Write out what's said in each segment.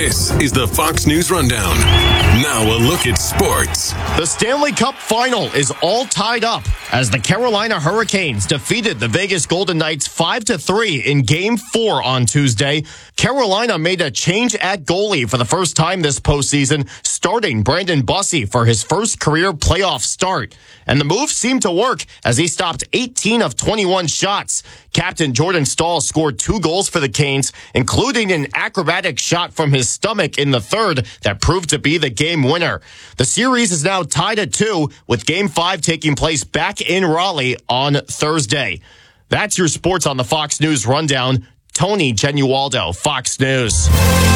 This is the Fox News Rundown. Now a look at sports. The Stanley Cup Final is all tied up as the Carolina Hurricanes defeated the Vegas Golden Knights 5-3 in Game 4 on Tuesday. Carolina made a change at goalie for the first time this postseason, starting Brandon Bussi for his first career playoff start. And the move seemed to work as he stopped 18 of 21 shots. Captain Jordan Staal scored 2 goals for the Canes, including an acrobatic shot from his stomach in the third that proved to be the game winner. The series is now tied at 2, with Game 5 taking place back in Raleigh on Thursday. That's your sports on the Fox News Rundown. Tony Genualdo, Fox News.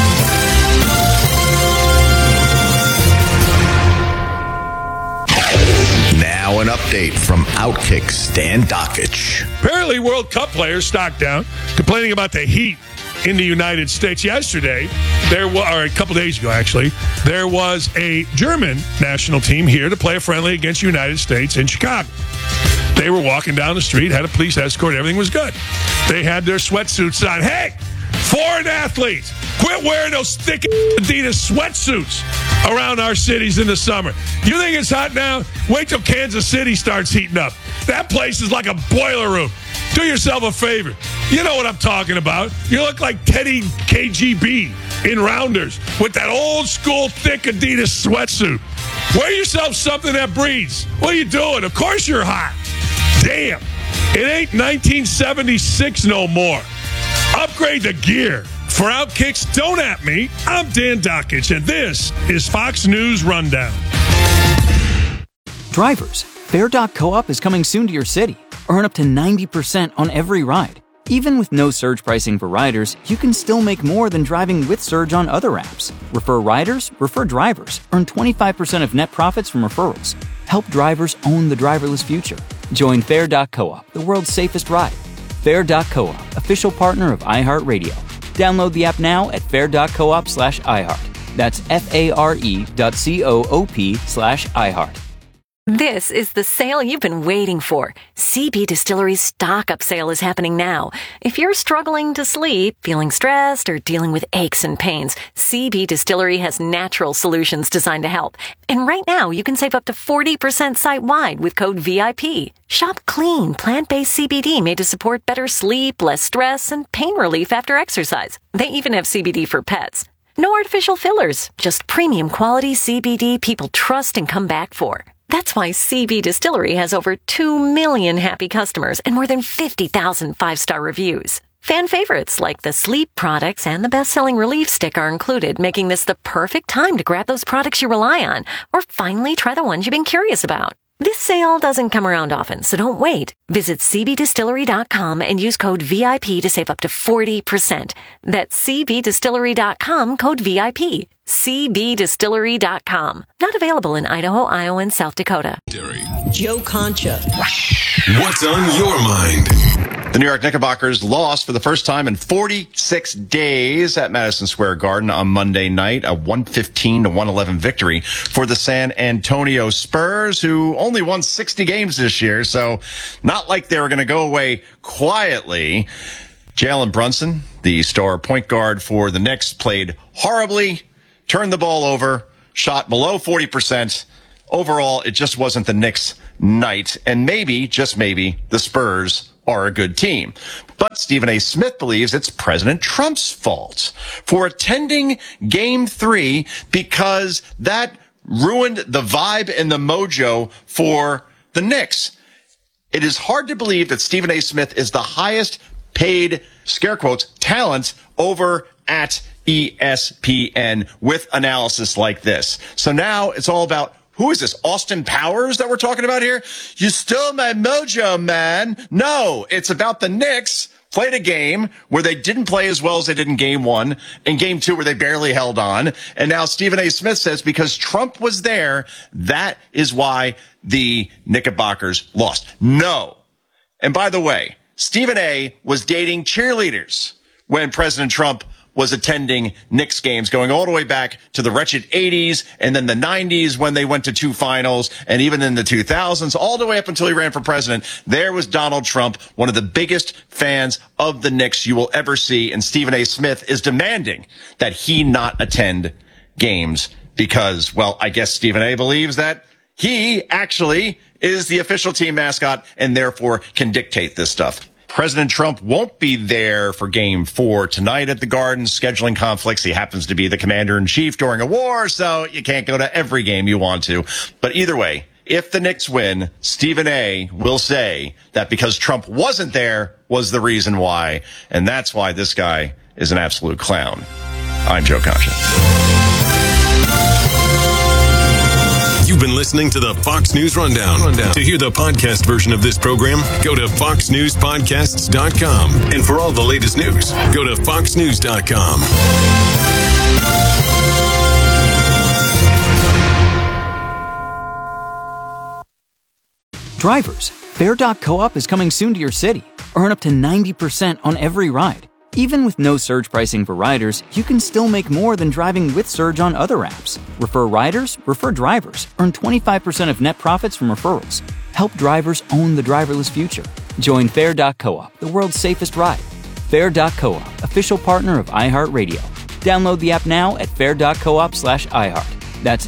Now an update from Outkick Stan Dakich. Apparently World Cup players stock down, complaining about the heat in the United States. Yesterday, or a couple days ago actually, there was a German national team here to play a friendly against the United States in Chicago. They were walking down the street, had a police escort, everything was good. They had their sweatsuits on. Hey, foreign athletes, quit wearing those thick Adidas sweatsuits around our cities in the summer. You think it's hot now? Wait till Kansas City starts heating up. That place is like a boiler room. Do yourself a favor. You know what I'm talking about. You look like Teddy KGB in Rounders with that old school thick Adidas sweatsuit. Wear yourself something that breathes. What are you doing? Of course you're hot. Damn. It ain't 1976 no more. Upgrade the gear. For Outkicks, don't at me. I'm Dan Dakich, and this is Fox News Rundown. Drivers, Fair.coop is coming soon to your city. Earn up to 90% on every ride. Even with no surge pricing for riders, you can still make more than driving with surge on other apps. Refer riders, refer drivers. Earn 25% of net profits from referrals. Help drivers own the driverless future. Join Fair.coop, the world's safest ride. Fair.coop, official partner of iHeartRadio. Download the app now at fair.coop/iHeart. That's FARE.coop/iHeart. This is the sale you've been waiting for. CB Distillery's stock-up sale is happening now. If you're struggling to sleep, feeling stressed, or dealing with aches and pains, CB Distillery has natural solutions designed to help. And right now, you can save up to 40% site-wide with code VIP. Shop clean, plant-based CBD made to support better sleep, less stress, and pain relief after exercise. They even have CBD for pets. No artificial fillers, just premium quality CBD people trust and come back for. That's why CB Distillery has over 2 million happy customers and more than 50,000 5-star reviews. Fan favorites like the sleep products and the best-selling relief stick are included, making this the perfect time to grab those products you rely on or finally try the ones you've been curious about. This sale doesn't come around often, so don't wait. Visit cbdistillery.com and use code VIP to save up to 40%. That's cbdistillery.com, code VIP. cbdistillery.com. Not available in Idaho, Iowa, and South Dakota. Joe Concha. What's on your mind? The New York Knickerbockers lost for the first time in 46 days at Madison Square Garden on Monday night, a 115-111 victory for the San Antonio Spurs, who only won 60 games this year, so not like they were going to go away quietly. Jalen Brunson, the star point guard for the Knicks, played horribly, turned the ball over, shot below 40%. Overall, it just wasn't the Knicks' night, and maybe, just maybe, the Spurs are a good team. But Stephen A. Smith believes it's President Trump's fault for attending Game 3 because that ruined the vibe and the mojo for the Knicks. It is hard to believe that Stephen A. Smith is the highest paid, scare quotes, talent over at ESPN with analysis like this. So now it's all about, who is this, Austin Powers that we're talking about here? You stole my mojo, man. No, it's about the Knicks played a game where they didn't play as well as they did in Game 1, and Game 2 where they barely held on. And now Stephen A. Smith says because Trump was there, that is why the Knickerbockers lost. No. And by the way, Stephen A. was dating cheerleaders when President Trump was attending Knicks games, going all the way back to the wretched 80s and then the 90s when they went to 2 finals, and even in the 2000s, all the way up until he ran for president. There was Donald Trump, one of the biggest fans of the Knicks you will ever see, and Stephen A. Smith is demanding that he not attend games because, well, I guess Stephen A. believes that he actually is the official team mascot and therefore can dictate this stuff. President Trump won't be there for Game 4 tonight at the Garden. Scheduling conflicts. He happens to be the commander-in-chief during a war, so you can't go to every game you want to. But either way, if the Knicks win, Stephen A. will say that because Trump wasn't there was the reason why, and that's why this guy is an absolute clown. I'm Joe Concha. You've been listening to the Fox News Rundown. To hear the podcast version of this program, go to foxnewspodcasts.com. And for all the latest news, go to foxnews.com. Drivers, Fair.coop is coming soon to your city. Earn up to 90% on every ride. Even with no surge pricing for riders, you can still make more than driving with Surge on other apps. Refer riders, refer drivers. Earn 25% of net profits from referrals. Help drivers own the driverless future. Join Fair.coop, the world's safest ride. Fair.coop, official partner of iHeartRadio. Download the app now at fair.coop/iHeart. That's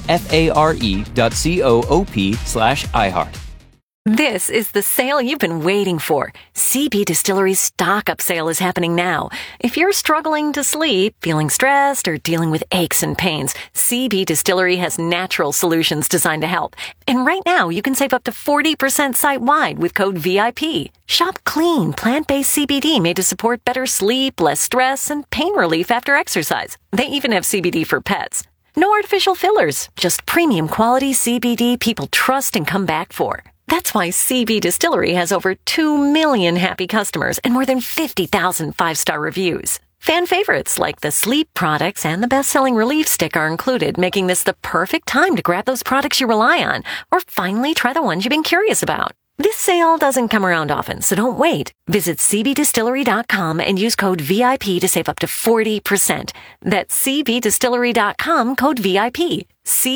FARE.coop/iHeart. This is the sale you've been waiting for. CB Distillery's stock-up sale is happening now. If you're struggling to sleep, feeling stressed, or dealing with aches and pains, CB Distillery has natural solutions designed to help. And right now, you can save up to 40% site-wide with code VIP. Shop clean, plant-based CBD made to support better sleep, less stress, and pain relief after exercise. They even have CBD for pets. No artificial fillers, just premium quality CBD people trust and come back for. That's why CB Distillery has over 2 million happy customers and more than 50,000 5-star reviews. Fan favorites like the sleep products and the best-selling Relief Stick are included, making this the perfect time to grab those products you rely on or finally try the ones you've been curious about. This sale doesn't come around often, so don't wait. Visit cbdistillery.com and use code VIP to save up to 40%. That's cbdistillery.com, code VIP.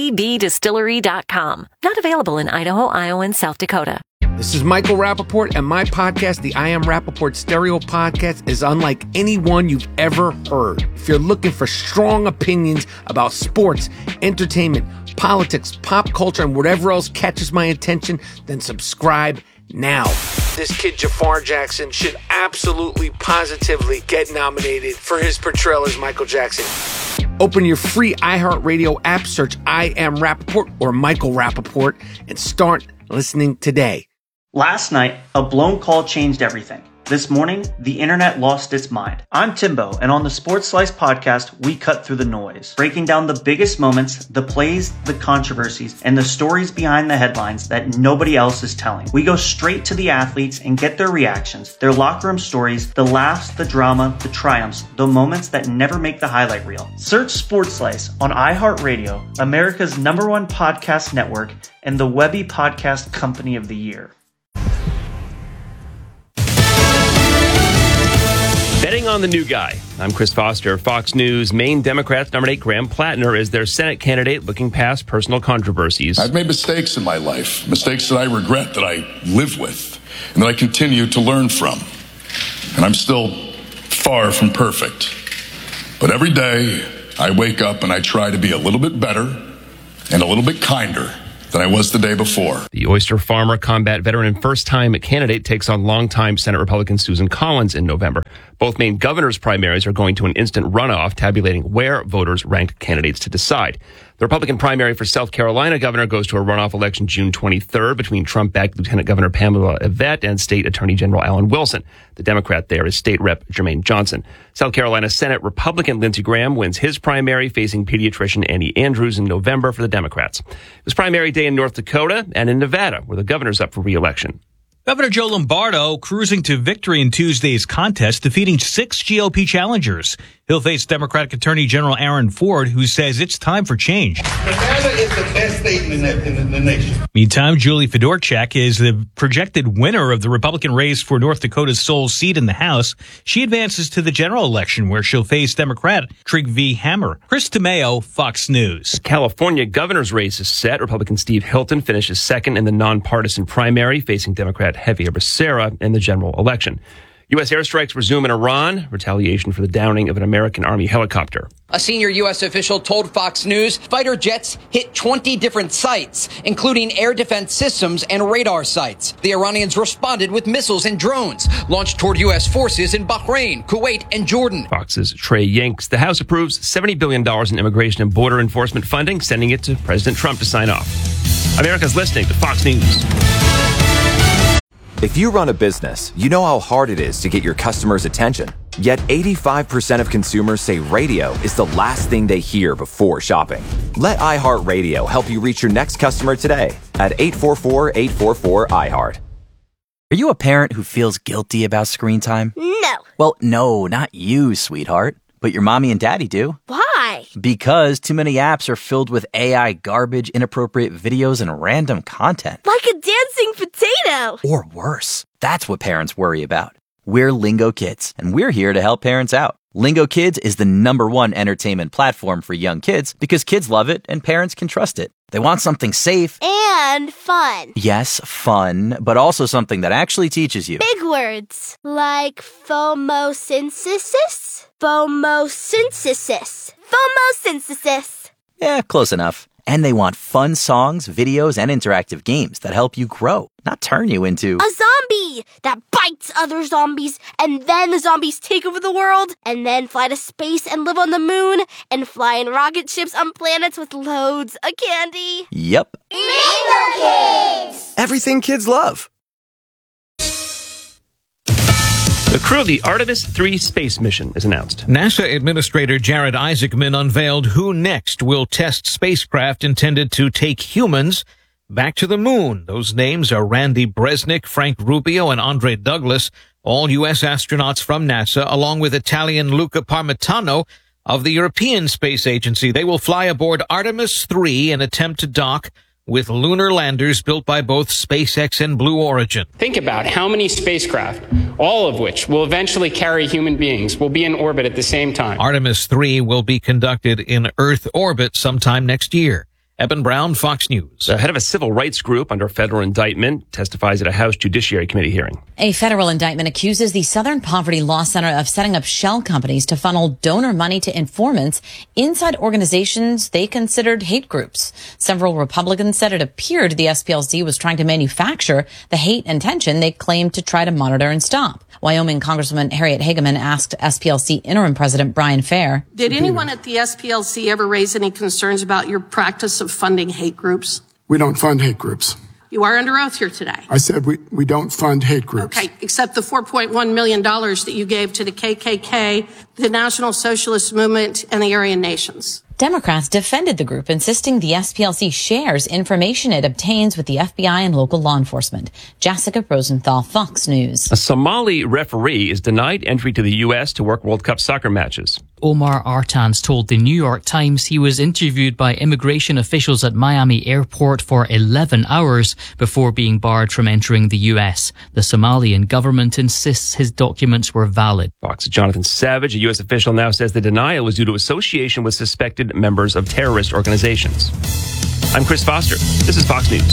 cbdistillery.com. Not available in Idaho, Iowa, and South Dakota. This is Michael Rappaport, and my podcast, the I Am Rappaport Stereo Podcast, is unlike any one you've ever heard. If you're looking for strong opinions about sports, entertainment, politics, pop culture, and whatever else catches my attention, then subscribe now. This kid Jafar Jackson should absolutely, positively get nominated for his portrayal as Michael Jackson. Open your free iHeartRadio app, search I Am Rappaport or Michael Rappaport, and start listening today. Last night, a blown call changed everything. This morning, the internet lost its mind. I'm Timbo, and on the Sports Slice podcast, we cut through the noise, breaking down the biggest moments, the plays, the controversies, and the stories behind the headlines that nobody else is telling. We go straight to the athletes and get their reactions, their locker room stories, the laughs, the drama, the triumphs, the moments that never make the highlight reel. Search Sports Slice on iHeartRadio, America's #1 podcast network, and the Webby Podcast Company of the Year. Betting on the new guy. I'm Chris Foster. Fox News. Maine Democrats nominate Graham Plattner as their Senate candidate, looking past personal controversies. I've made mistakes in my life, mistakes that I regret, that I live with, and that I continue to learn from. And I'm still far from perfect. But every day, I wake up and I try to be a little bit better and a little bit kinder than I was the day before. The oyster farmer, combat veteran, and first-time candidate takes on longtime Senate Republican Susan Collins in November. Both Maine governor's primaries are going to an instant runoff, tabulating where voters ranked candidates to decide. The Republican primary for South Carolina governor goes to a runoff election June 23rd between Trump-backed Lieutenant Governor Pamela Yvette and State Attorney General Alan Wilson. The Democrat there is State Rep Jermaine Johnson. South Carolina Senate Republican Lindsey Graham wins his primary, facing pediatrician Annie Andrews in November for the Democrats. It was primary day in North Dakota and in Nevada, where the governor's up for re-election. Governor Joe Lombardo cruising to victory in Tuesday's contest, defeating 6 GOP challengers. He'll face Democratic Attorney General Aaron Ford, who says it's time for change. Nevada is the best state in the nation. Meantime, Julie Fedorchak is the projected winner of the Republican race for North Dakota's sole seat in the House. She advances to the general election, where she'll face Democrat Trygve Hammer. Chris DeMeo, Fox News. The California governor's race is set. Republican Steve Hilton finishes second in the nonpartisan primary, facing Democrat Javier Becerra in the general election. U.S. airstrikes resume in Iran, retaliation for the downing of an American Army helicopter. A senior U.S. official told Fox News fighter jets hit 20 different sites, including air defense systems and radar sites. The Iranians responded with missiles and drones launched toward U.S. forces in Bahrain, Kuwait, and Jordan. Fox's Trey Yanks. The House approves $70 billion in immigration and border enforcement funding, sending it to President Trump to sign off. America's listening to Fox News. If you run a business, you know how hard it is to get your customers' attention. Yet 85% of consumers say radio is the last thing they hear before shopping. Let iHeartRadio help you reach your next customer today at 844-844-iHeart. Are you a parent who feels guilty about screen time? No. Well, no, not you, sweetheart. But your mommy and daddy do. Why? Because too many apps are filled with AI garbage, inappropriate videos, and random content. Like a dancing potato. Or worse. That's what parents worry about. We're Lingo Kids, and we're here to help parents out. Lingo Kids is the #1 entertainment platform for young kids because kids love it and parents can trust it. They want something safe. And fun. Yes, fun, but also something that actually teaches you. Big words. Like phomosynthesis? Phomosynthesis. Phomosynthesis. Yeah, close enough. And they want fun songs, videos, and interactive games that help you grow, not turn you into a zombie that bites other zombies, and then the zombies take over the world, and then fly to space and live on the moon, and fly in rocket ships on planets with loads of candy. Yep. Lingo Kids! Everything kids love. The crew of the Artemis 3 space mission is announced. NASA Administrator Jared Isaacman unveiled who next will test spacecraft intended to take humans back to the moon. Those names are Randy Bresnik, Frank Rubio, and Andre Douglas, all U.S. astronauts from NASA, along with Italian Luca Parmitano of the European Space Agency. They will fly aboard Artemis 3 and attempt to dock with lunar landers built by both SpaceX and Blue Origin. Think about how many spacecraft, all of which will eventually carry human beings, will be in orbit at the same time. Artemis 3 will be conducted in Earth orbit sometime next year. Eben Brown, Fox News. The head of a civil rights group under federal indictment testifies at a House Judiciary Committee hearing. A federal indictment accuses the Southern Poverty Law Center of setting up shell companies to funnel donor money to informants inside organizations they considered hate groups. Several Republicans said it appeared the SPLC was trying to manufacture the hate and tension they claimed to try to monitor and stop. Wyoming Congresswoman Harriet Hageman asked SPLC interim president Brian Fair. Did anyone at the SPLC ever raise any concerns about your practice of funding hate groups? We don't fund hate groups. You are under oath here today. I said we don't fund hate groups. Okay, except the $4.1 million that you gave to the KKK, the National Socialist Movement, and the Aryan Nations. Democrats defended the group, insisting the SPLC shares information it obtains with the FBI and local law enforcement. Jessica Rosenthal, Fox News. A Somali referee is denied entry to the U.S. to work World Cup soccer matches. Omar Artans told the New York Times he was interviewed by immigration officials at Miami Airport for 11 hours before being barred from entering the U.S. The Somalian government insists his documents were valid. Fox's Jonathan Savage, a U.S. official, now says the denial was due to association with suspected members of terrorist organizations. I'm Chris Foster. This is Fox News.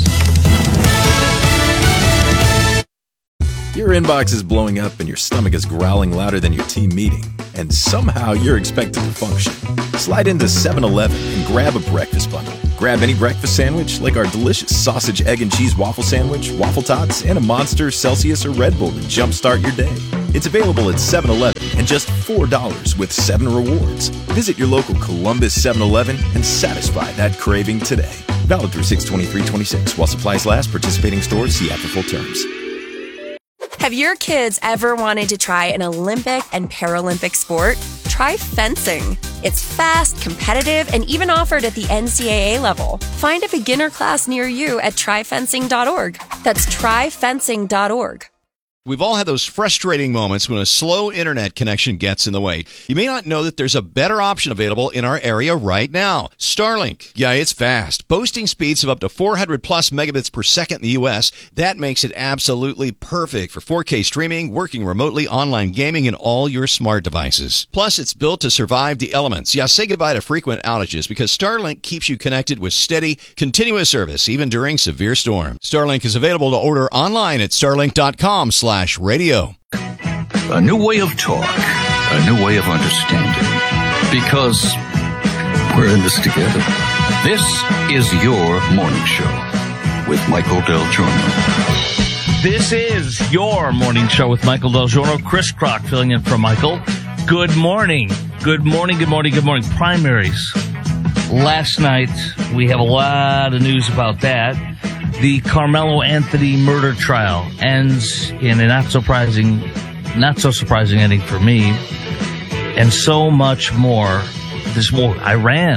Your inbox is blowing up and your stomach is growling louder than your team meeting, and somehow you're expected to function. Slide into 7-Eleven and grab a breakfast bundle. Grab any breakfast sandwich like our delicious sausage, egg, and cheese waffle sandwich, Waffle Tots, and a Monster, Celsius, or Red Bull to jumpstart your day. It's available at 7-Eleven and just $4 with 7 rewards. Visit your local Columbus 7-Eleven and satisfy that craving today. Valid through 6/23/26 while supplies last. Participating stores see app for full terms. Have your kids ever wanted to try an Olympic and Paralympic sport? Try fencing. It's fast, competitive, and even offered at the NCAA level. Find a beginner class near you at tryfencing.org. That's tryfencing.org. We've all had those frustrating moments when a slow internet connection gets in the way. You may not know that there's a better option available in our area right now. Starlink. Yeah, it's fast. Boasting speeds of up to 400 plus megabits per second in the U.S. That makes it absolutely perfect for 4K streaming, working remotely, online gaming, and all your smart devices. Plus, it's built to survive the elements. Yeah, say goodbye to frequent outages because Starlink keeps you connected with steady, continuous service, even during severe storms. Starlink is available to order online at starlink.com/radio. A new way of talk, a new way of understanding. Because we're in this together. This is your morning show with Michael Del Giorno. This is your morning show with Michael Del Giorno. Chris Crock filling in for Michael. Good morning. Good morning, good morning, good morning. Primaries. Last night, we have a lot of news about that. The Carmelo Anthony murder trial ends in a not so surprising ending for me. And so much more. This war, Iran.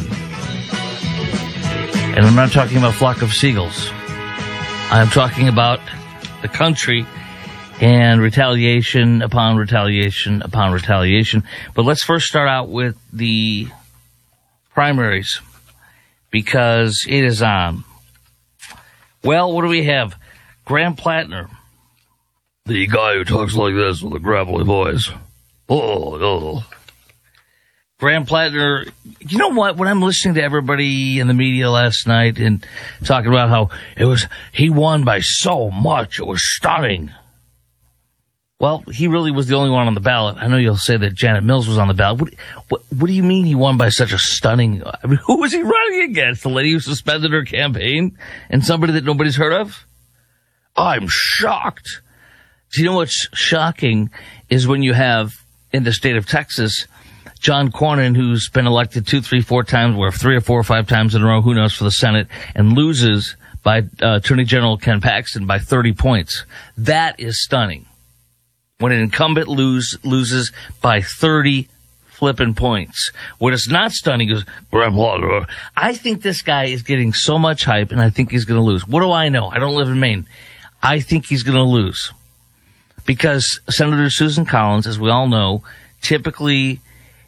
And I'm not talking about a flock of seagulls. I'm talking about the country and retaliation upon retaliation upon retaliation. But let's first start out with the primaries because it is on. Well, what do we have? Graham Plattner, the guy who talks like this with a gravelly voice. Oh. Graham Plattner, you know what? When I'm listening to everybody in the media last night and talking about how he won by so much, it was stunning. Well, he really was the only one on the ballot. I know you'll say that Janet Mills was on the ballot. What do you mean he won by such a stunning... I mean, who was he running against? The lady who suspended her campaign? And somebody that nobody's heard of? I'm shocked. Do you know what's shocking is when you have, in the state of Texas, John Cornyn, who's been elected 2, 3, 4 times, or 3 or 4 or 5 times in a row, who knows, for the Senate, and loses by Attorney General Ken Paxton by 30 points. That is stunning. When an incumbent loses by 30 flipping points. What is not stunning is Graham Plattner. I think this guy is getting so much hype, and I think he's going to lose. What do I know? I don't live in Maine. I think he's going to lose. Because Senator Susan Collins, as we all know, typically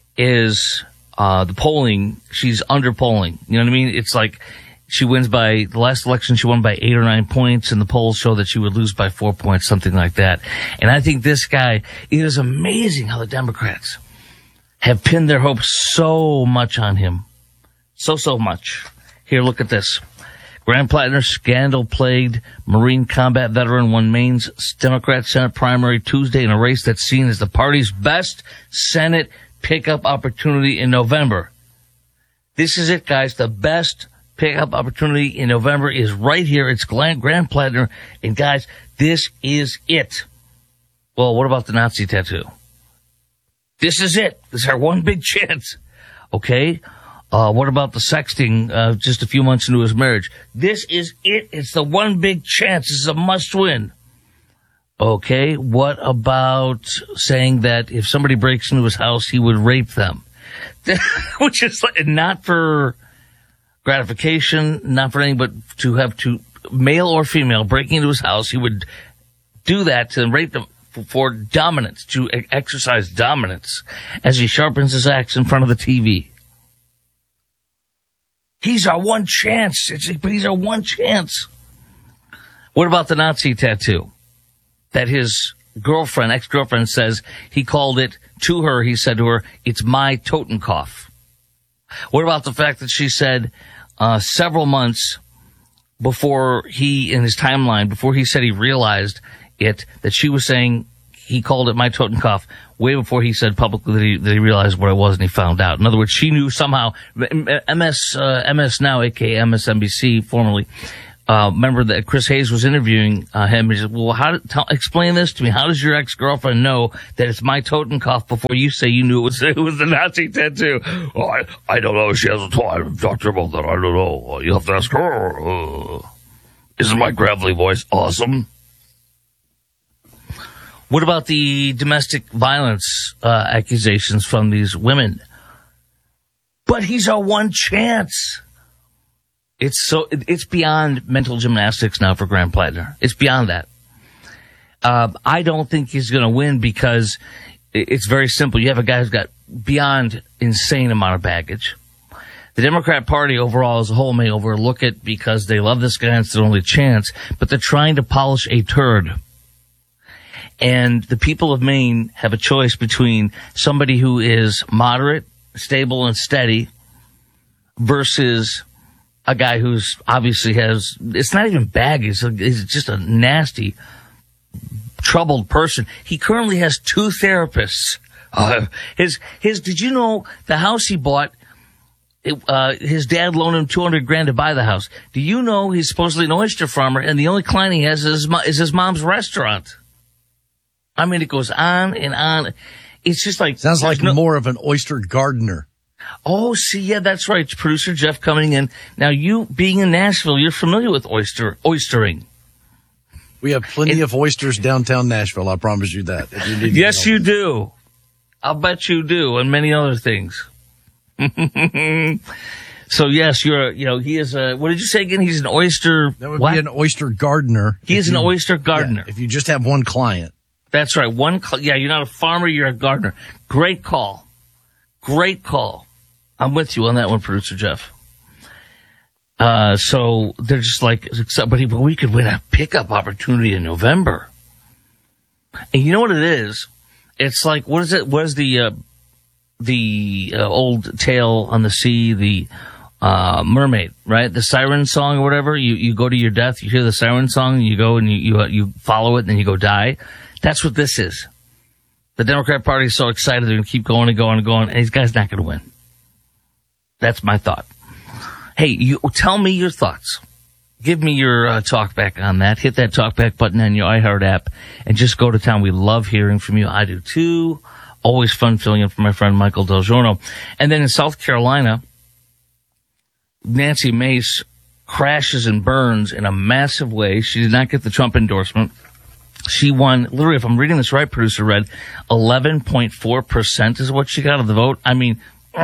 is the polling, she's under-polling. You know what I mean? It's like she wins by, the last election she won by 8 or 9 points, and the polls show that she would lose by 4 points, something like that. And I think this guy, it is amazing how the Democrats have pinned their hopes so much on him. So much. Here, look at this. Graham Plattner, scandal-plagued Marine combat veteran, won Maine's Democrat Senate primary Tuesday in a race that's seen as the party's best Senate pickup opportunity in November. This is it, guys. The best pickup opportunity in November is right here. It's Graham Plattner. And guys, this is it. Well, what about the Nazi tattoo? This is it. This is our one big chance. Okay. What about the sexting, just a few months into his marriage? This is it. It's the one big chance. This is a must win. Okay. What about saying that if somebody breaks into his house, he would rape them? Which is not for gratification, not for anything, but to have to, male or female, breaking into his house, he would do that to rape them for dominance, to exercise dominance as he sharpens his axe in front of the TV. He's our one chance. But he's our one chance. What about the Nazi tattoo? That his girlfriend, ex-girlfriend, says he called it to her. He said to her, "It's my Totenkopf." What about the fact that she said several months before he, in his timeline, before he said he realized it, that she was saying he called it my Totenkopf way before he said publicly that he realized what it was and he found out. In other words, she knew somehow. MS Now, aka MSNBC, formerly, remember that Chris Hayes was interviewing him. He said, "Well, explain this to me. How does your ex-girlfriend know that it's my Totenkopf before you say you knew it was the Nazi tattoo?" "Oh, I don't know. She hasn't talked to her about that. I don't know. You have to ask her." Isn't my gravelly voice awesome? What about the domestic violence accusations from these women? But he's our one chance. It's beyond mental gymnastics now for Graham Plattner. It's beyond that. I don't think he's going to win because it's very simple. You have a guy who's got beyond insane amount of baggage. The Democrat Party overall as a whole may overlook it because they love this guy and it's their only chance, but they're trying to polish a turd. And the people of Maine have a choice between somebody who is moderate, stable, and steady versus a guy who's obviously has, it's not even baggage, he's just a nasty, troubled person. He currently has 2 therapists. Did you know the house he bought, his dad loaned him $200,000 to buy the house. Do you know he's supposedly an oyster farmer and the only client he has is his mom's restaurant? I mean, it goes on and on. It's just like... Sounds like more of an oyster gardener. Oh, see, yeah, that's right. It's producer Jeff coming in. Now, you being in Nashville, you're familiar with oystering. We have plenty of oysters downtown Nashville. I promise you that. Yes, you do. I'll bet you do, and many other things. So, yes, he is a, what did you say again? He's an oyster... That would be an oyster gardener. He is an oyster gardener. Yeah, if you just have one client. That's right. You're not a farmer, you're a gardener. Great call. Great call. I'm with you on that one, producer Jeff. So they're just like, but we could win a pickup opportunity in November. And you know what it is? It's like, what is it? What is the old tale on the sea, the mermaid, right? The siren song or whatever. You go to your death, you hear the siren song, and you go and you follow it, and then you go die. That's what this is. The Democrat Party is so excited they're going to keep going and going and going, and these guys not going to win. That's my thought. Hey, tell me your thoughts. Give me your talk back on that. Hit that talk back button on your iHeart app and just go to town. We love hearing from you. I do too. Always fun filling in for my friend Michael Del Giorno. And then in South Carolina, Nancy Mace crashes and burns in a massive way. She did not get the Trump endorsement. She won, literally, if I'm reading this right, producer Red, 11.4% is what she got of the vote. I mean,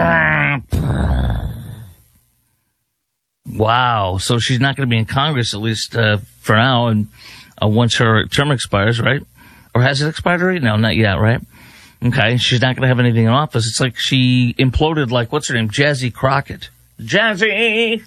wow. So she's not going to be in Congress, at least for now, and once her term expires, right? Or has it expired already? No, not yet, right? Okay, she's not going to have anything in office. It's like she imploded like, what's her name? Jazzy Crockett. Jazzy!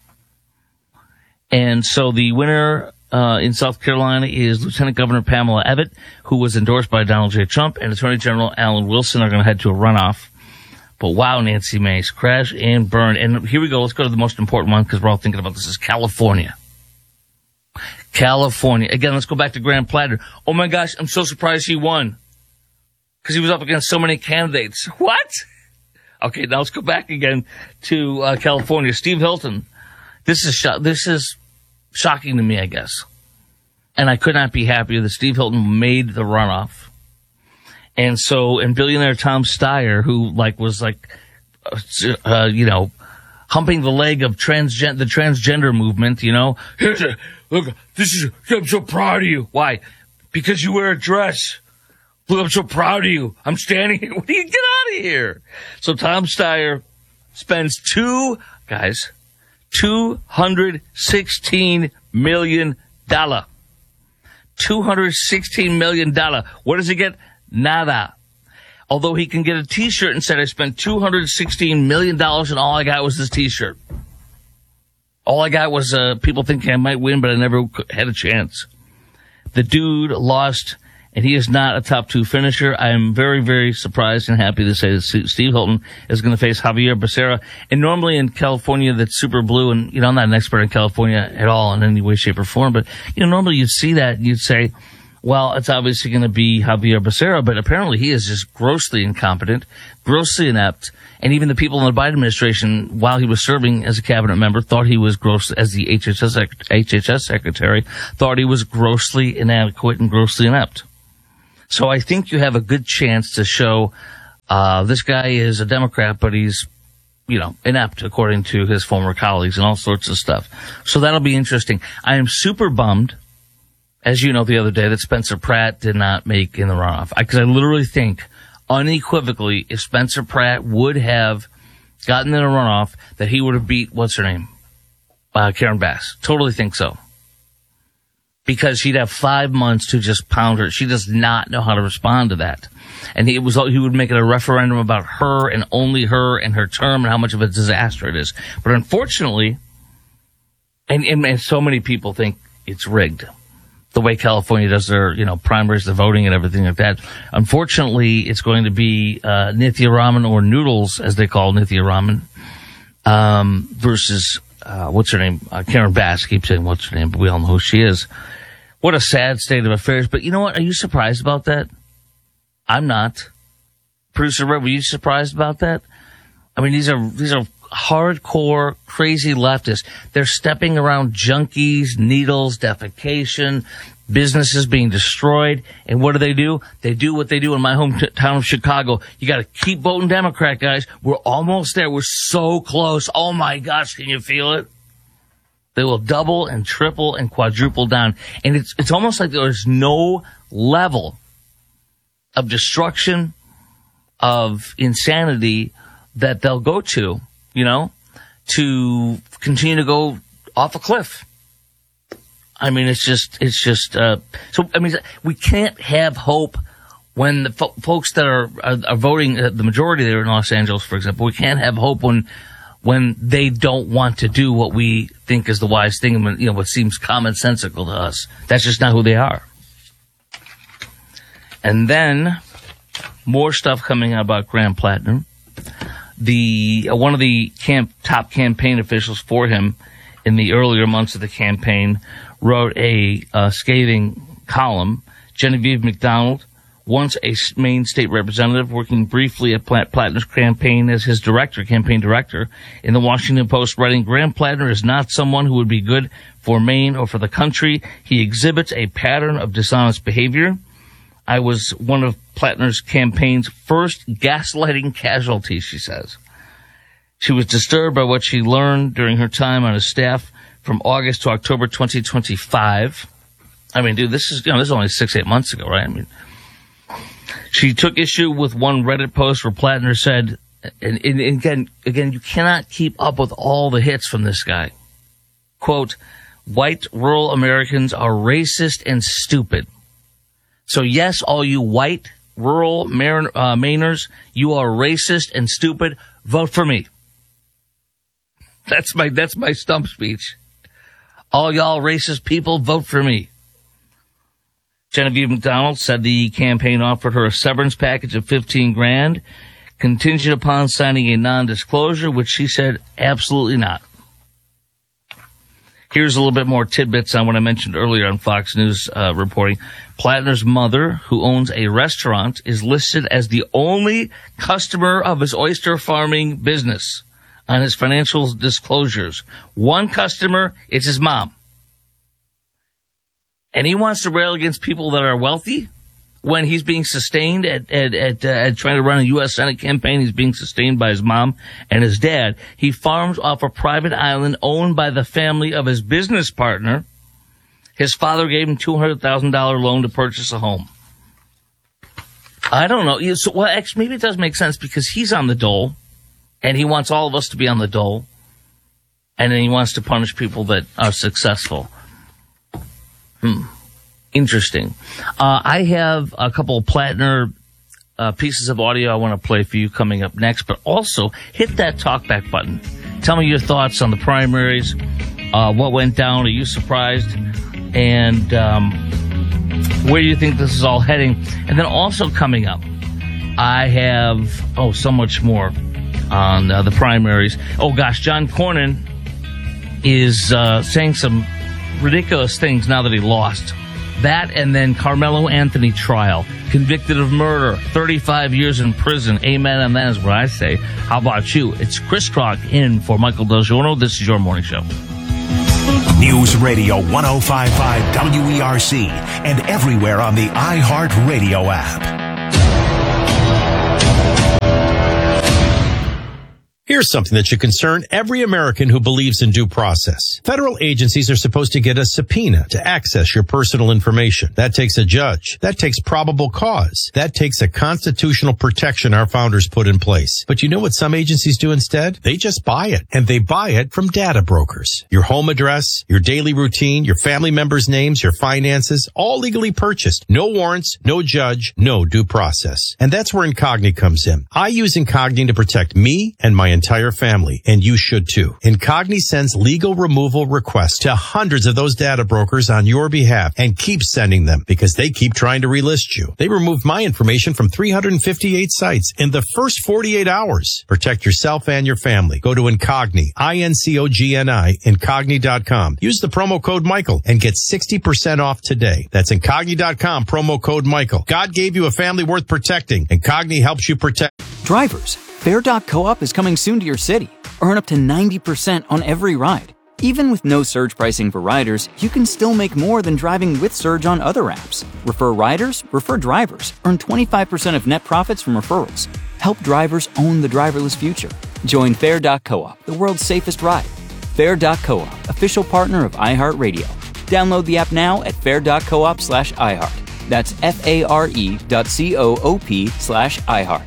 And so the winner in South Carolina is Lieutenant Governor Pamela Abbott, who was endorsed by Donald J. Trump, and Attorney General Alan Wilson are going to head to a runoff. But wow, Nancy Mace, crash and burn. And here we go. Let's go to the most important one because we're all thinking about this is California. California. Again, let's go back to Graham Platter. Oh my gosh, I'm so surprised he won because he was up against so many candidates. What? Okay, now let's go back again to California. Steve Hilton. This is shocking to me, I guess. And I could not be happier that Steve Hilton made the runoff. And so, and billionaire Tom Steyer, who was humping the leg of the transgender movement, look, I'm so proud of you. Why? Because you wear a dress. Look, I'm so proud of you. I'm standing here. What do you get out of here? So Tom Steyer spends $216 million. $216 million. What does he get? Nada. Although he can get a t-shirt and said, I spent $216 million and all I got was this t-shirt. All I got was people thinking I might win, but I never had a chance. The dude lost, and he is not a top 2 finisher. I am very, very surprised and happy to say that Steve Hilton is going to face Javier Becerra. And normally in California, that's super blue, and, I'm not an expert in California at all in any way, shape, or form, but, normally you'd see that and you'd say, well, it's obviously going to be Javier Becerra, but apparently he is just grossly incompetent, grossly inept, and even the people in the Biden administration, while he was serving as a cabinet member, thought he was as the HHS secretary, thought he was grossly inadequate and grossly inept. So I think you have a good chance to show this guy is a Democrat, but he's, inept according to his former colleagues and all sorts of stuff. So that'll be interesting. I am super bummed, as you know, the other day that Spencer Pratt did not make in the runoff. Because I literally think, unequivocally, if Spencer Pratt would have gotten in a runoff, that he would have beat, what's her name? Karen Bass. Totally think so. because she'd have 5 months to just pound her. She does not know how to respond to that. And he would make it a referendum about her and only her and her term and how much of a disaster it is. But unfortunately, and so many people think it's rigged, the way California does their, primaries, the voting and everything like that. Unfortunately, it's going to be Nithya Raman, or Noodles, as they call Nithya Raman, versus, what's her name? Karen Bass. I keep saying what's her name, but we all know who she is. What a sad state of affairs. But you know what? Are you surprised about that? I'm not. Producer Red, were you surprised about that? I mean, these are hardcore, crazy leftists. They're stepping around junkies, needles, defecation, businesses being destroyed. And what do? They do what they do in my hometown of Chicago. You got to keep voting Democrat, guys. We're almost there. We're so close. Oh, my gosh, can you feel it? They will double and triple and quadruple down. And it's almost like there's no level of destruction, of insanity that they'll go to, to continue to go off a cliff. I mean, we can't have hope when the folks that are voting, the majority there in Los Angeles, for example, we can't have hope when they don't want to do what we think is the wise thing and what seems commonsensical to us. That's just not who they are. And then more stuff coming out about Graham Plattner. One of the top campaign officials for him in the earlier months of the campaign wrote a scathing column. Genevieve McDonald, once a Maine state representative working briefly at Plattner's campaign as his campaign director, in the Washington Post, writing, Graham Plattner is not someone who would be good for Maine or for the country. He exhibits a pattern of dishonest behavior. I was one of Plattner's campaign's first gaslighting casualties, she says. She was disturbed by what she learned during her time on his staff from August to October 2025. I mean, dude, this is only 6-8 months ago, right? I mean, she took issue with one Reddit post where Plattner said, and again, you cannot keep up with all the hits from this guy. Quote, white rural Americans are racist and stupid. So yes, all you white rural Mainers, you are racist and stupid. Vote for me. That's my stump speech. All y'all racist people, vote for me. Genevieve McDonald said the campaign offered her a severance package of $15,000, contingent upon signing a non-disclosure, which she said absolutely not. Here's a little bit more tidbits on what I mentioned earlier on Fox News reporting. Plattner's mother, who owns a restaurant, is listed as the only customer of his oyster farming business on his financial disclosures. One customer, it's his mom. And he wants to rail against people that are wealthy when he's being sustained at trying to run a U.S. Senate campaign. He's being sustained by his mom and his dad. He farms off a private island owned by the family of his business partner. His father gave him $200,000 loan to purchase a home. I don't know. Actually, maybe it does make sense because he's on the dole, and he wants all of us to be on the dole, and then he wants to punish people that are successful. Interesting. I have a couple of Plattner pieces of audio I want to play for you coming up next, but also hit that talkback button. Tell me your thoughts on the primaries, what went down, are you surprised, and where do you think this is all heading? And then also coming up, I have, so much more on the primaries. Oh gosh, John Cornyn is saying some ridiculous things now that he lost. That and then Carmelo Anthony trial. Convicted of murder. 35 years in prison. Amen, and that is what I say. How about you? It's Chris Crock in for Michael Del Giorno. This is your morning show. News Radio 105.5 WERC and everywhere on the iHeartRadio app. Here's something that should concern every American who believes in due process. Federal agencies are supposed to get a subpoena to access your personal information. That takes a judge. That takes probable cause. That takes a constitutional protection our founders put in place. But you know what some agencies do instead? They just buy it. And they buy it from data brokers. Your home address, your daily routine, your family members' names, your finances, all legally purchased. No warrants, no judge, no due process. And that's where Incogni comes in. I use Incogni to protect me and my entire family, and you should too. Incogni sends legal removal requests to hundreds of those data brokers on your behalf and keeps sending them because they keep trying to relist you. They removed my information from 358 sites in the first 48 hours. Protect yourself and your family. Go to Incogni, INCOGNI, Incogni.com. Use the promo code Michael and get 60% off today. That's Incogni.com, promo code Michael. God gave you a family worth protecting. Incogni helps you protect. Drivers, Fair.coop is coming soon to your city. Earn up to 90% on every ride. Even with no surge pricing for riders, you can still make more than driving with Surge on other apps. Refer riders, refer drivers. Earn 25% of net profits from referrals. Help drivers own the driverless future. Join Fair.coop, the world's safest ride. Fair.coop, official partner of iHeartRadio. Download the app now at fair.coop/iHeart. That's FARE.coop/iHeart.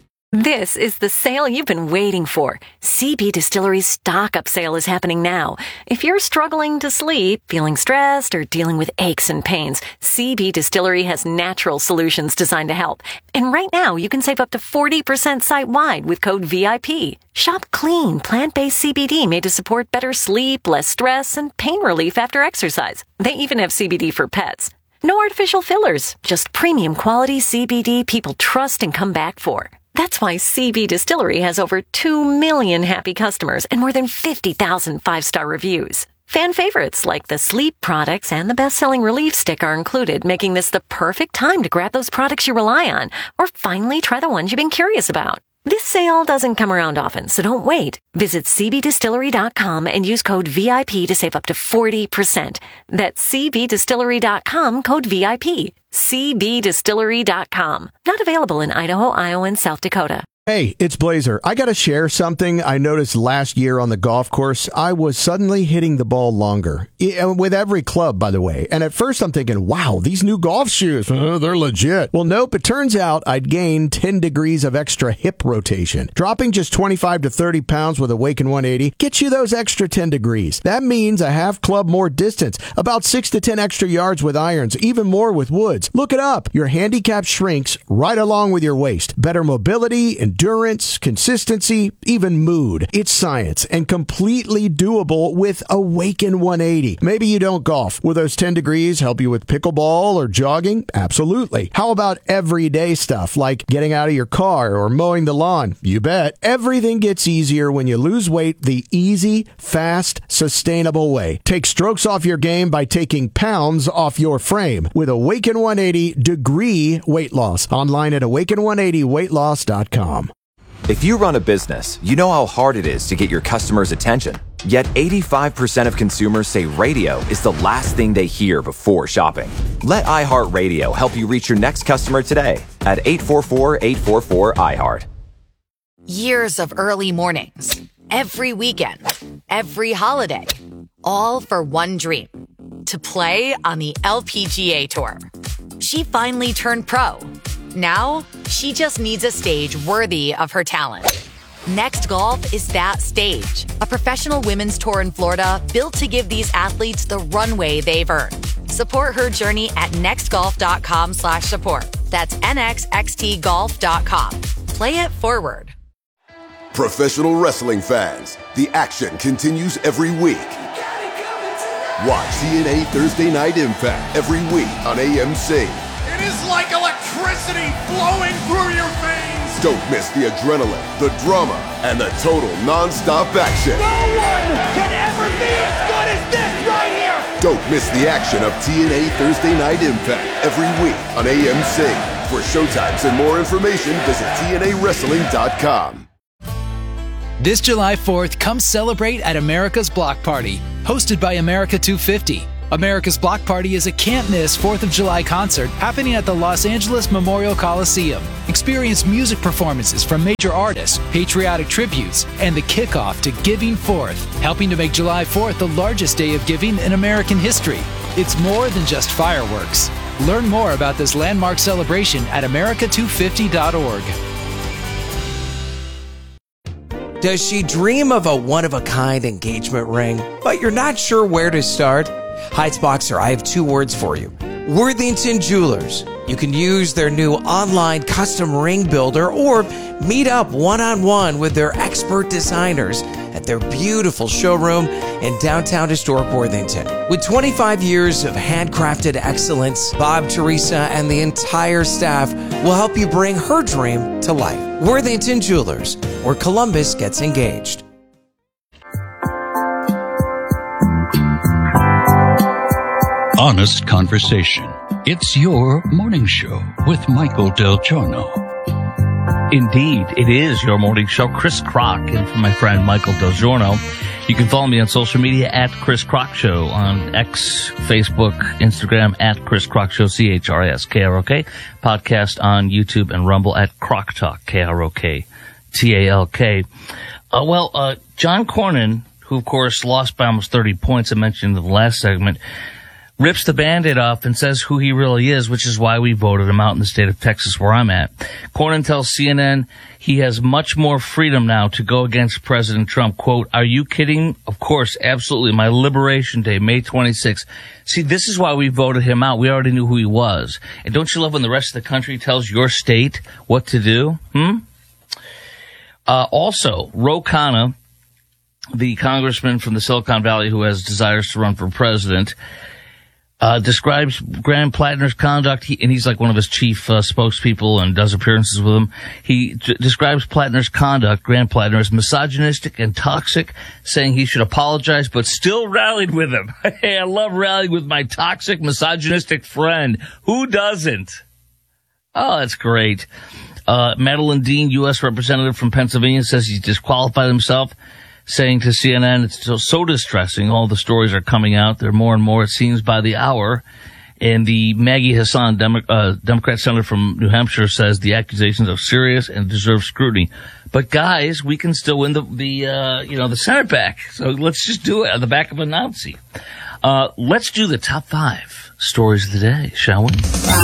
This is the sale you've been waiting for. CB Distillery's Stock Up sale is happening now. If you're struggling to sleep, feeling stressed, or dealing with aches and pains, CB Distillery has natural solutions designed to help. And right now, you can save up to 40% site-wide with code VIP. Shop clean, plant-based CBD made to support better sleep, less stress, and pain relief after exercise. They even have CBD for pets. No artificial fillers, just premium quality CBD people trust and come back for. That's why CB Distillery has over 2 million happy customers and more than 50,000 5-star reviews. Fan favorites like the sleep products and the best-selling relief stick are included, making this the perfect time to grab those products you rely on or finally try the ones you've been curious about. This sale doesn't come around often, so don't wait. Visit cbdistillery.com and use code VIP to save up to 40%. That's cbdistillery.com, code VIP. cbdistillery.com. Not available in Idaho, Iowa, and South Dakota. Hey, it's Blazer. I got to share something I noticed last year on the golf course. I was suddenly hitting the ball longer. With every club, by the way. And at first I'm thinking, wow, these new golf shoes, they're legit. Well, nope. It turns out I'd gained 10 degrees of extra hip rotation. Dropping just 25 to 30 pounds with Awaken 180 gets you those extra 10 degrees. That means a half club more distance, about 6 to 10 extra yards with irons, even more with woods. Look it up. Your handicap shrinks right along with your waist. Better mobility, endurance, consistency, even mood. It's science and completely doable with Awaken 180. Maybe you don't golf. Will those 10 degrees help you with pickleball or jogging? Absolutely. How about everyday stuff like getting out of your car or mowing the lawn? You bet. Everything gets easier when you lose weight the easy, fast, sustainable way. Take strokes off your game by taking pounds off your frame with Awaken 180 Degree Weight Loss. Online at awaken180weightloss.com. If you run a business, you know how hard it is to get your customers' attention. Yet 85% of consumers say radio is the last thing they hear before shopping. Let iHeartRadio help you reach your next customer today at 844-844-iHeart. Years of early mornings, every weekend, every holiday, all for one dream: to play on the LPGA Tour. She finally turned pro. Now, she just needs a stage worthy of her talent. Next Golf is that stage. A professional women's tour in Florida built to give these athletes the runway they've earned. Support her journey at nextgolf.com/support. That's nxxtgolf.com. Play it forward. Professional wrestling fans, the action continues every week. Watch TNA Thursday Night Impact every week on AMC. It is like electricity flowing through your veins. Don't miss the adrenaline, the drama, and the total non-stop action. No one can ever be as good as this right here. Don't miss the action of TNA Thursday Night Impact every week on AMC. For showtimes and more information, visit TNAWrestling.com. This July 4th, come celebrate at America's Block Party, hosted by America 250. America's Block Party is a can't-miss 4th of July concert happening at the Los Angeles Memorial Coliseum. Experience music performances from major artists, patriotic tributes, and the kickoff to Giving Forth, helping to make July 4th the largest day of giving in American history. It's more than just fireworks. Learn more about this landmark celebration at america250.org. Does she dream of a one-of-a-kind engagement ring, but you're not sure where to start? Heights Boxer, I have 2 words for you. Worthington Jewelers. You can use their new online custom ring builder or meet up one-on-one with their expert designers at their beautiful showroom in downtown historic Worthington. With 25 years of handcrafted excellence, Bob, Teresa, and the entire staff will help you bring her dream to life. Worthington Jewelers, where Columbus gets engaged. Honest conversation. It's your morning show with Michael Del Giorno. Indeed, it is your morning show. Chris Crock and for my friend Michael Del Giorno. You can follow me on social media at Chris Crock Show on X, Facebook, Instagram at Chris Crock Show, CHRISKROK. Podcast on YouTube and Rumble at Crock Talk, KROKTALK. John Cornyn, who of course lost by almost 30 points, I mentioned in the last segment, rips the Band-Aid off and says who he really is, which is why we voted him out in the state of Texas where I'm at. Cornyn tells CNN he has much more freedom now to go against President Trump. Quote, "Are you kidding? Of course, absolutely. My Liberation Day, May 26th. See, this is why we voted him out. We already knew who he was. And don't you love when the rest of the country tells your state what to do? Also, Ro Khanna, the congressman from the Silicon Valley who has desires to run for president, describes Graham Plattner's conduct, and he's like one of his chief spokespeople and does appearances with him. He describes Plattner's conduct, Graham Plattner, as misogynistic and toxic, saying he should apologize, but still rallied with him. Hey, I love rallying with my toxic, misogynistic friend. Who doesn't? Oh, that's great. Madeline Dean, U.S. representative from Pennsylvania, says he's disqualified himself, saying to CNN, it's so distressing. All the stories are coming out. There are more and more, it seems, by the hour. And the Maggie Hassan, Democrat senator from New Hampshire, says the accusations are serious and deserve scrutiny. But guys, we can still win the Senate back. So let's just do it on the back of a Nazi. Let's do the top 5 stories of the day, shall we?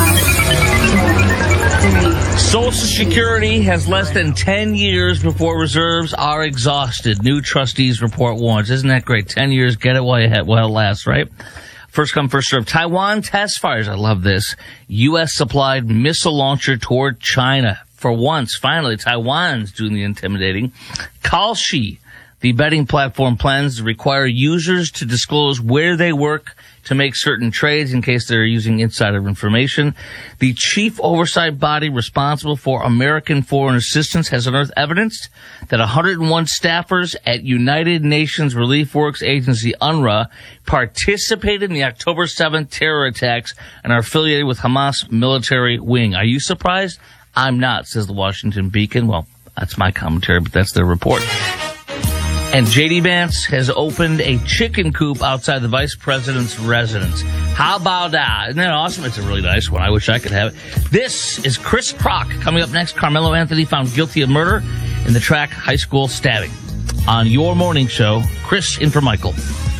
Social Security has less than 10 years before reserves are exhausted. New trustees report warns. Isn't that great? 10 years, get it while it lasts, right? First come, first served. Taiwan test fires. I love this. U.S. supplied missile launcher toward China. For once, finally, Taiwan's doing the intimidating. Kalshi, the betting platform, plans to require users to disclose where they work to make certain trades in case they're using insider information. The chief oversight body responsible for American foreign assistance has unearthed evidence that 101 staffers at United Nations Relief Works Agency, UNRWA, participated in the October 7th terror attacks and are affiliated with Hamas military wing. Are you surprised? I'm not, says the Washington Beacon. Well, that's my commentary, but that's their report. And J.D. Vance has opened a chicken coop outside the vice president's residence. How about that? Isn't that awesome? It's a really nice one. I wish I could have it. This is Chris Crock. Coming up next, Carmelo Anthony found guilty of murder in the track high school stabbing. On your morning show, Chris in for Michael.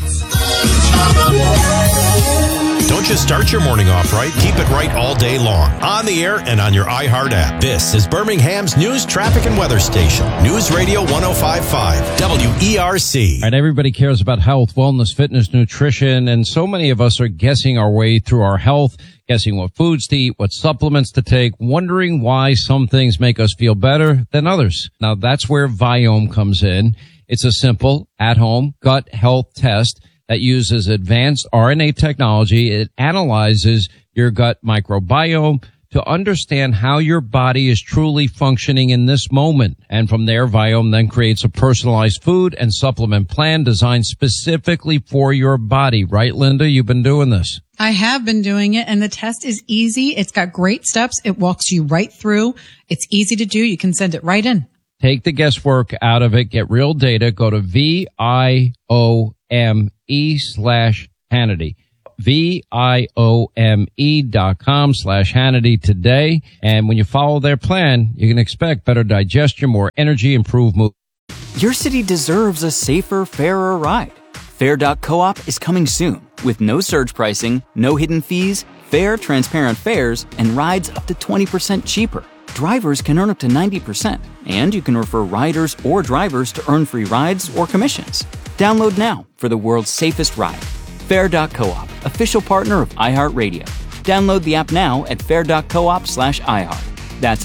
Don't just start your morning off right. Keep it right all day long. On the air and on your iHeart app. This is Birmingham's news, traffic, and weather station. News Radio 105.5 WERC. All right, everybody cares about health, wellness, fitness, nutrition, and so many of us are guessing our way through our health, guessing what foods to eat, what supplements to take, wondering why some things make us feel better than others. Now, that's where Viome comes in. It's a simple, at-home gut health test that uses advanced RNA technology. It analyzes your gut microbiome to understand how your body is truly functioning in this moment. And from there, Viome then creates a personalized food and supplement plan designed specifically for your body. Right, Linda? You've been doing this. I have been doing it, and the test is easy. It's got great steps. It walks you right through. It's easy to do. You can send it right in. Take the guesswork out of it. Get real data. Go to VIOME/Hannity. VIOME.com/Hannity today. And when you follow their plan, you can expect better digestion, more energy, improved mood. Your city deserves a safer, fairer ride. Fair.coop is coming soon with no surge pricing, no hidden fees, fair, transparent fares, and rides up to 20% cheaper. Drivers can earn up to 90%, and you can refer riders or drivers to earn free rides or commissions. Download now for the world's safest ride. Fair.coop, official partner of iHeartRadio. Download the app now at fair.coop/iHeart. That's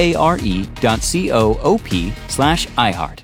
FARE.coop/iHeart.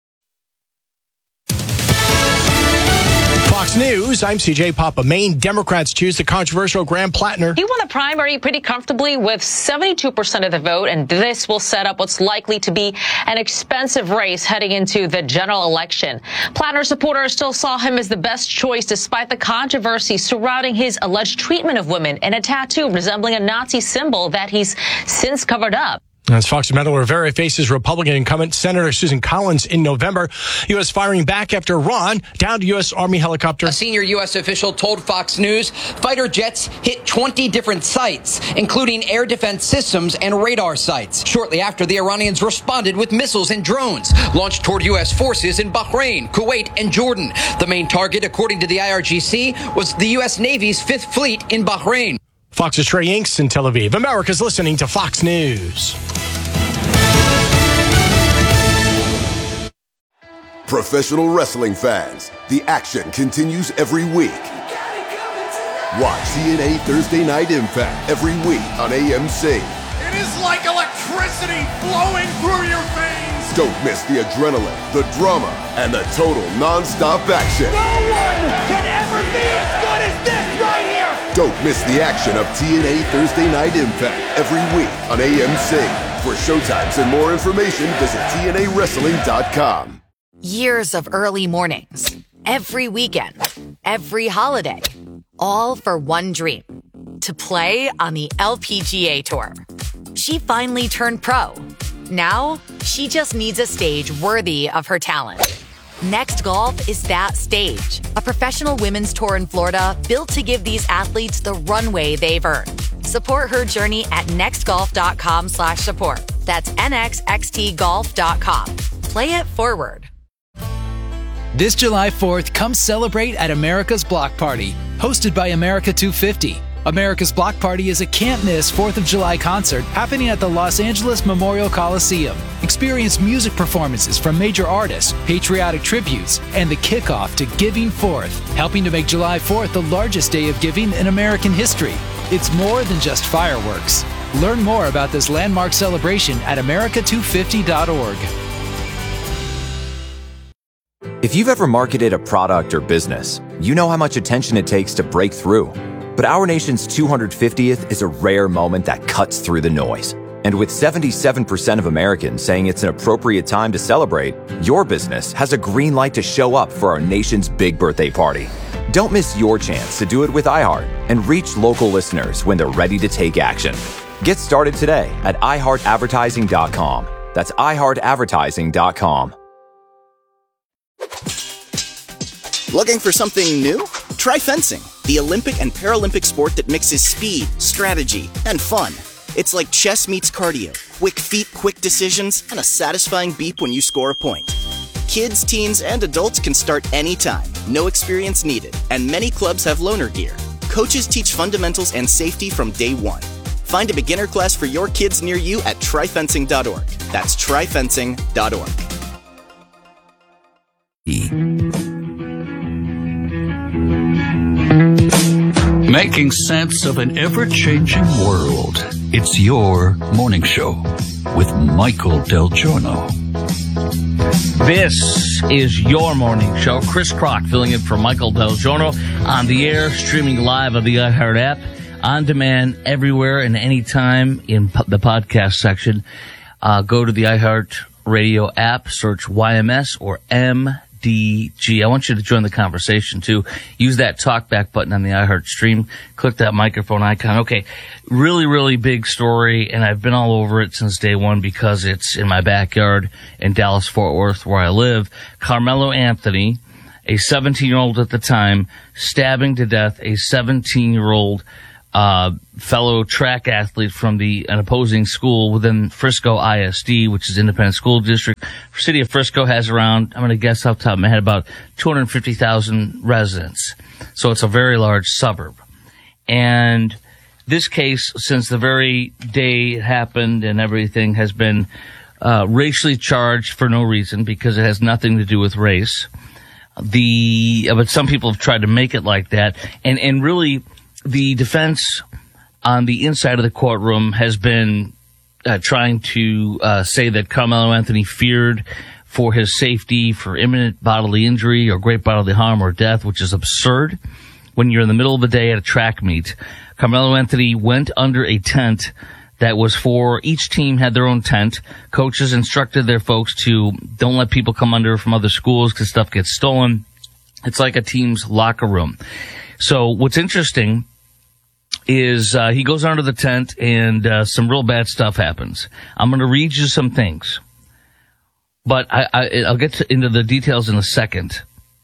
Fox News, I'm CJ Papa. Maine Democrats choose the controversial Graham Plattner. He won the primary pretty comfortably with 72% of the vote, and this will set up what's likely to be an expensive race heading into the general election. Plattner supporters still saw him as the best choice despite the controversy surrounding his alleged treatment of women and a tattoo resembling a Nazi symbol that he's since covered up. As Fox Metal Rivera faces Republican incumbent Senator Susan Collins in November, U.S. firing back after Iran downed U.S. Army helicopter. A senior U.S. official told Fox News fighter jets hit 20 different sites, including air defense systems and radar sites. Shortly after, the Iranians responded with missiles and drones launched toward U.S. forces in Bahrain, Kuwait, and Jordan. The main target, according to the IRGC, was the U.S. Navy's Fifth Fleet in Bahrain. Fox's Trey Inks in Tel Aviv. America's listening to Fox News. Professional wrestling fans, the action continues every week. Watch TNA Thursday Night Impact every week on AMC. It is like electricity flowing through your veins. Don't miss the adrenaline, the drama, and the total non-stop action. No one can ever be as good as this right here. Don't miss the action of TNA Thursday Night Impact every week on AMC. For showtimes and more information, visit TNAWrestling.com. Years of early mornings, every weekend, every holiday, all for one dream, to play on the LPGA Tour. She finally turned pro. Now, she just needs a stage worthy of her talent. Next Golf is that stage, a professional women's tour in Florida built to give these athletes the runway they've earned. Support her journey at nextgolf.com/support. That's nxxtgolf.com. Play it forward. This July 4th, come celebrate at America's Block Party, hosted by America 250. America's Block Party is a can't-miss 4th of July concert happening at the Los Angeles Memorial Coliseum. Experience music performances from major artists, patriotic tributes, and the kickoff to Giving Forth, helping to make July 4th the largest day of giving in American history. It's more than just fireworks. Learn more about this landmark celebration at america250.org. If you've ever marketed a product or business, you know how much attention it takes to break through. But our nation's 250th is a rare moment that cuts through the noise. And with 77% of Americans saying it's an appropriate time to celebrate, your business has a green light to show up for our nation's big birthday party. Don't miss your chance to do it with iHeart and reach local listeners when they're ready to take action. Get started today at iHeartAdvertising.com. That's iHeartAdvertising.com. Looking for something new? Try fencing, the Olympic and Paralympic sport that mixes speed, strategy, and fun. It's like chess meets cardio, quick feet, quick decisions, and a satisfying beep when you score a point. Kids, teens, and adults can start anytime, no experience needed, and many clubs have loaner gear. Coaches teach fundamentals and safety from day one. Find a beginner class for your kids near you at tryfencing.org. That's tryfencing.org. Making sense of an ever-changing world. It's your morning show with Michael Del Giorno. This is your morning show. Chris Crock filling in for Michael Del Giorno on the air, streaming live on the iHeart app, on demand everywhere and anytime in the podcast section. Go to the iHeart Radio app, search YMS or MDG. I want you to join the conversation too. Use that talkback button on the iHeart stream. Click that microphone icon. Okay, really, really big story, and I've been all over it since day one because it's in my backyard in Dallas-Fort Worth where I live. Carmelo Anthony a 17-year-old at the time, stabbing to death a 17-year-old fellow track athlete from an opposing school within Frisco ISD, which is independent school district. The city of Frisco has around, I'm going to guess off the top of my head, about 250,000 residents. So it's a very large suburb. And this case, since the very day it happened and everything, has been racially charged for no reason because it has nothing to do with race. But some people have tried to make it like that. And really, the defense on the inside of the courtroom has been trying to say that Carmelo Anthony feared for his safety, for imminent bodily injury or great bodily harm or death, which is absurd. When you're in the middle of the day at a track meet, Carmelo Anthony went under a tent that was for each team had their own tent. Coaches instructed their folks to don't let people come under from other schools because stuff gets stolen. It's like a team's locker room. So what's interesting is he goes under the tent and some real bad stuff happens. I'm going to read you some things, but I'll get into the details in a second.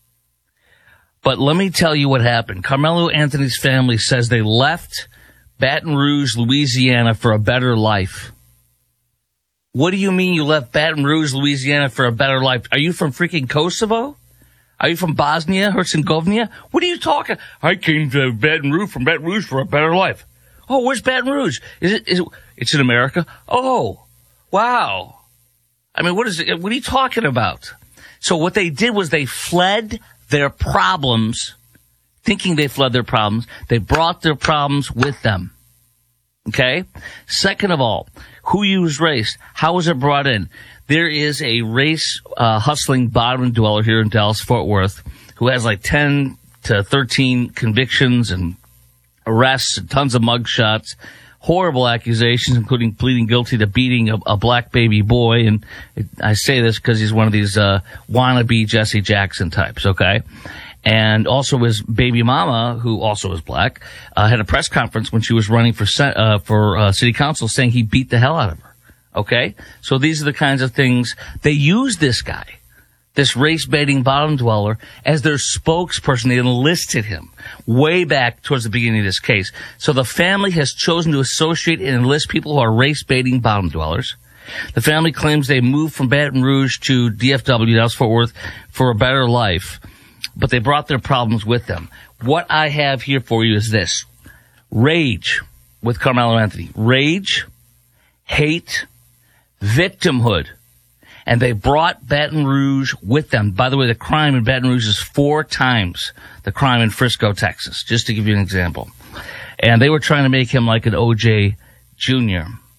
But let me tell you what happened. Carmelo Anthony's family says they left Baton Rouge, Louisiana for a better life. What do you mean you left Baton Rouge, Louisiana for a better life? Are you from freaking Kosovo? Are you from Bosnia, Herzegovina? What are you talking? I came to Baton Rouge for a better life. Oh, where's Baton Rouge? It's in America? Oh, wow. I mean, what are you talking about? So what they did was they fled their problems, thinking they fled their problems. They brought their problems with them. Okay? Second of all, who used race? How was it brought in? There is a race hustling bottom dweller here in Dallas-Fort Worth who has like 10 to 13 convictions and arrests and tons of mugshots, horrible accusations, including pleading guilty to beating a black baby boy. And I say this because he's one of these wannabe Jesse Jackson types, okay? And also his baby mama, who also is black, had a press conference when she was running for city council saying he beat the hell out of her. Okay? So these are the kinds of things. They use this guy, this race-baiting bottom dweller, as their spokesperson. They enlisted him way back towards the beginning of this case. So the family has chosen to associate and enlist people who are race-baiting bottom dwellers. The family claims they moved from Baton Rouge to DFW, Dallas-Fort Worth, for a better life, but they brought their problems with them. What I have here for you is this. Rage with Carmelo Anthony. Rage, hate, victimhood. And they brought Baton Rouge with them. By the way, the crime in Baton Rouge is 4 times the crime in Frisco, Texas, just to give you an example. And they were trying to make him like an O.J. Jr.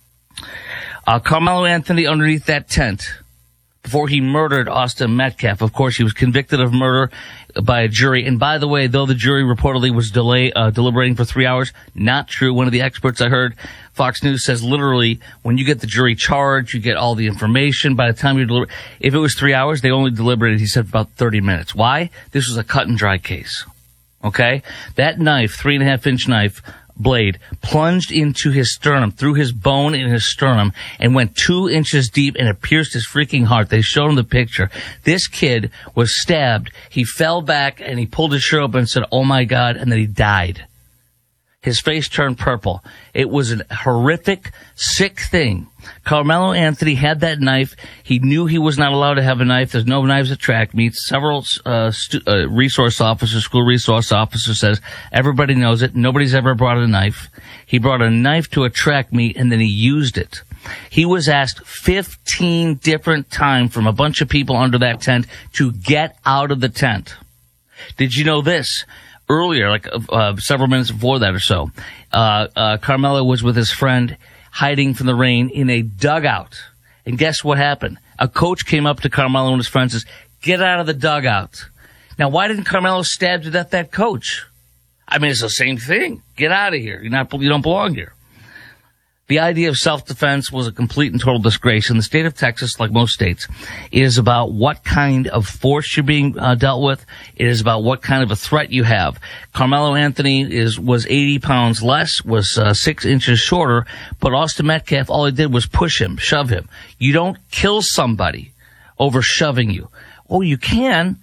Carmelo Anthony, underneath that tent, before he murdered Austin Metcalf, of course, he was convicted of murder by a jury. And by the way, though the jury reportedly was deliberating for 3 hours, not true. One of the experts I heard, Fox News, says literally when you get the jury charged, you get all the information. By the time you deliberate, if it was 3 hours, they only deliberated, he said, about 30 minutes. Why? This was a cut and dry case. Okay? That knife, 3.5-inch knife, blade, plunged into his sternum, through his bone in his sternum, and went 2 inches deep, and it pierced his freaking heart. They showed him the picture. This kid was stabbed. He fell back, and he pulled his shirt up and said, "Oh my God," and then he died. His face turned purple. It was a horrific, sick thing. Carmelo Anthony had that knife. He knew he was not allowed to have a knife. There's no knives at track meets. Several resource officers, school resource officer says everybody knows it. Nobody's ever brought a knife. He brought a knife to a track meet, and then he used it. He was asked 15 different times from a bunch of people under that tent to get out of the tent. Did you know this? Earlier, like several minutes before that or so, Carmelo was with his friend hiding from the rain in a dugout. And guess what happened? A coach came up to Carmelo and his friends and says, "Get out of the dugout." Now, why didn't Carmelo stab to death that coach? I mean, it's the same thing. Get out of here. You don't belong here. The idea of self-defense was a complete and total disgrace. In the state of Texas, like most states, it is about what kind of force you're being dealt with. It is about what kind of a threat you have. Carmelo Anthony was 80 pounds less, was 6 inches shorter, but Austin Metcalf, all he did was push him, shove him. You don't kill somebody over shoving you. Oh, you can,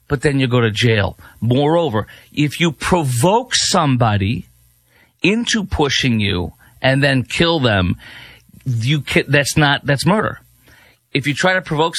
but then you go to jail. Moreover, if you provoke somebody into pushing you and then kill them, that's murder. If you try to provoke